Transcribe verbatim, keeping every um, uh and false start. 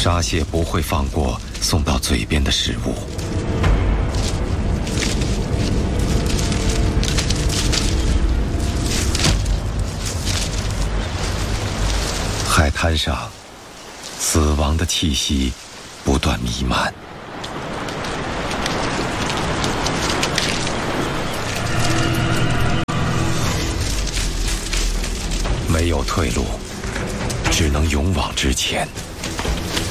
沙蟹不会放过送到嘴边的食物。海滩上，死亡的气息不断弥漫。没有退路，只能勇往直前。